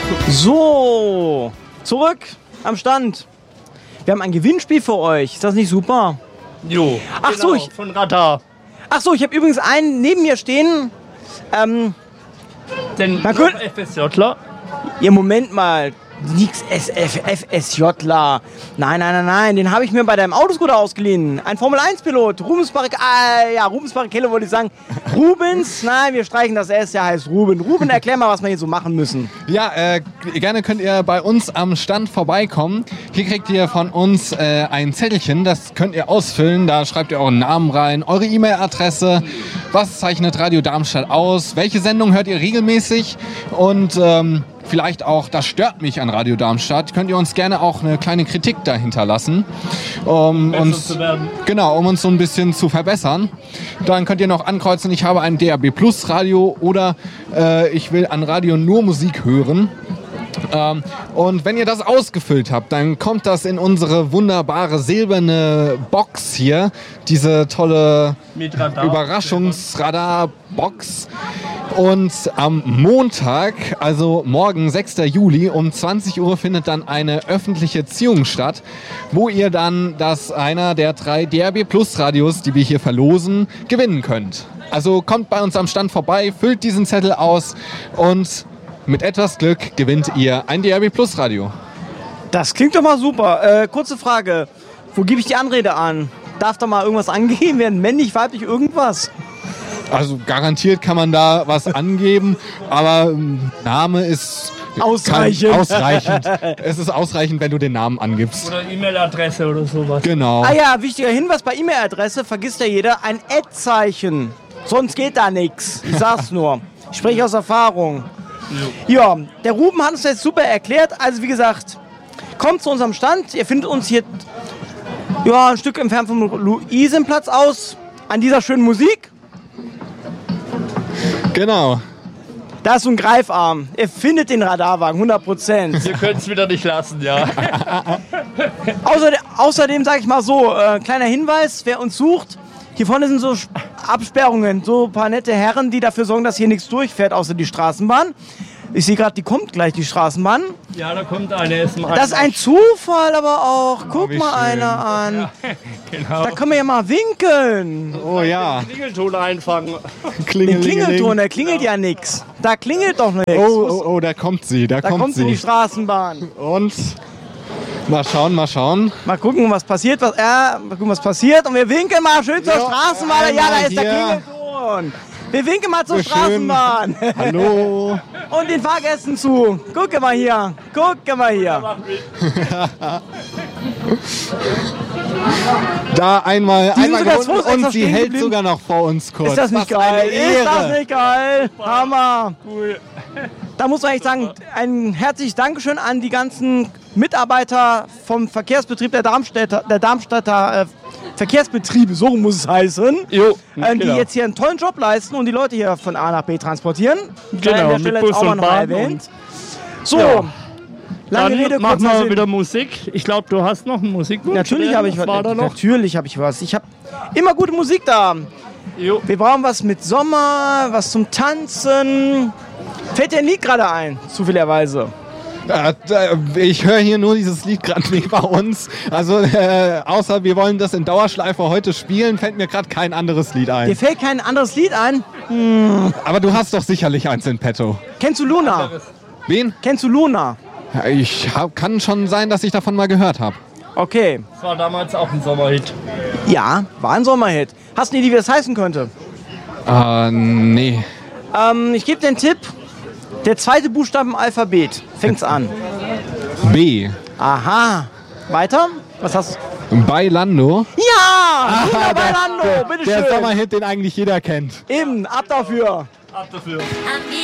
So, zurück am Stand. Wir haben ein Gewinnspiel für euch. Ist das nicht super? Jo. Ach so, Genau, von Radar. Ach so, ich habe übrigens einen neben mir stehen. Den Man könnte- FSJler. Ja, Moment mal. Nix FSJler. Nein. Den habe ich mir bei deinem Autoscooter ausgeliehen. Ein Formel-1-Pilot. Rubens Barrichello wollte ich sagen. Rubens, nein, wir streichen das S, der heißt Ruben. Ruben, erklär mal, was wir hier so machen müssen. Ja, gerne könnt ihr bei uns am Stand vorbeikommen. Hier kriegt ihr von uns ein Zettelchen, das könnt ihr ausfüllen. Da schreibt ihr euren Namen rein, eure E-Mail-Adresse, was zeichnet Radio Darmstadt aus, welche Sendung hört ihr regelmäßig und vielleicht auch, das stört mich an Radio Darmstadt, könnt ihr uns gerne auch eine kleine Kritik dahinter lassen, um uns so ein bisschen zu verbessern. Dann könnt ihr noch ankreuzen, ich habe ein DAB Plus Radio oder ich will an Radio nur Musik hören. Und wenn ihr das ausgefüllt habt, dann kommt das in unsere wunderbare silberne Box hier. Diese tolle Überraschungsradar-Box. Und am Montag, also morgen, 6. Juli, um 20 Uhr findet dann eine öffentliche Ziehung statt, wo ihr dann einer der 3 DAB Plus Radios, die wir hier verlosen, gewinnen könnt. Also kommt bei uns am Stand vorbei, füllt diesen Zettel aus und mit etwas Glück gewinnt ihr ein DAB Plus Radio. Das klingt doch mal super. Kurze Frage. Wo gebe ich die Anrede an? Darf da mal irgendwas angegeben werden? Männlich, weiblich, irgendwas? Also garantiert kann man da was angeben, aber Name ist ausreichend. Es ist ausreichend, wenn du den Namen angibst. Oder E-Mail-Adresse oder sowas. Genau. Ah ja, wichtiger Hinweis, bei E-Mail-Adresse vergisst ja jeder ein Ad-Zeichen. Sonst geht da nichts. Ich sag's nur. Ich spreche aus Erfahrung. Ja, der Ruben hat uns jetzt super erklärt. Also wie gesagt, kommt zu unserem Stand. Ihr findet uns hier ein Stück entfernt vom Luisenplatz aus. An dieser schönen Musik. Genau. Da ist so ein Greifarm. Ihr findet den Radarwagen, 100%. Wir können es wieder nicht lassen, ja. Außerdem sage ich mal so, kleiner Hinweis, wer uns sucht, hier vorne sind so Absperrungen, so ein paar nette Herren, die dafür sorgen, dass hier nichts durchfährt, außer die Straßenbahn. Ich sehe gerade, die kommt gleich, die Straßenbahn. Ja, da kommt eine. Das ist ein Zufall aber auch. Guck mal schön. einer an. Ja, genau. Da können wir ja mal winkeln. Oh ja. Klingelton einfangen. Den Klingelton, da klingelt ja nichts. Da klingelt doch nichts. Oh, da kommt sie, da kommt in die sie. Straßenbahn. Und mal schauen. Mal gucken, was passiert. Und wir winken mal schön zur Straßenbahn. Ja, da ist der Klingelton. Wir winken mal zur Straßenbahn. Hallo. Und den Fahrgästen zu. Gucke mal hier. Da einmal sogar das gewonnen Fuß extra und sie stehen hält geblieben. sogar noch vor uns kurz. Ist das nicht Was eine geil? Ist Ehre. das nicht geil? Hammer. Cool. Da muss man echt sagen, ein herzliches Dankeschön an die ganzen Mitarbeiter vom Verkehrsbetrieb der Darmstädter Verkehrsbetriebe, so muss es heißen, Jo, die jetzt hier einen tollen Job leisten und die Leute hier von A nach B transportieren. Genau, an der mit Stelle Bus jetzt auch mal und noch Bahn erwähnt. So, Ja. lange Rede, Dann machen kurzer wir Sinn. wieder Musik. Ich glaube, du hast noch einen Musikwunsch. Natürlich habe ich was. War da noch? Natürlich habe ich was. Ich habe immer gute Musik da. Jo. Wir brauchen was mit Sommer, was zum Tanzen. Fällt dir ein Lied gerade ein, zufälligerweise? Ich höre hier nur dieses Lied gerade nicht bei uns. Also außer wir wollen das in Dauerschleife heute spielen, fällt mir gerade kein anderes Lied Dir ein. fällt kein anderes Lied ein? Aber du hast doch sicherlich eins in petto. Kennst du Luna? Wen? Kennst du Luna? Kann schon sein, dass ich davon mal gehört habe. Okay. Das war damals auch ein Sommerhit. Ja, war ein Sommerhit. Hast du eine Idee, wie das heißen könnte? Nee. Ich gebe dir einen Tipp. Der zweite Buchstabe im Alphabet. Fängt's an. B. Aha. Weiter? Was hast du? Bailando. Ja! Luna Bailando, Der bitteschön. Sommerhit, den eigentlich jeder kennt. Eben, ab dafür. Ab dafür.